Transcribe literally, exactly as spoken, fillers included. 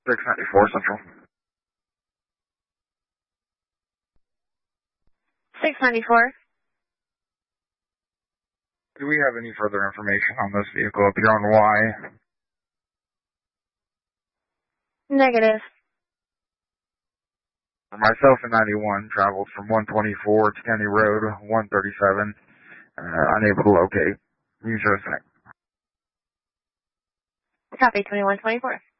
six ninety-four Central. six ninety-four. Do we have any further information on this vehicle up here on Y? Negative. For myself in ninety-one, traveled from one twenty-four to County Road, one thirty-seven, uh, unable to locate. Use your thing. Copy, twenty-one twenty-four.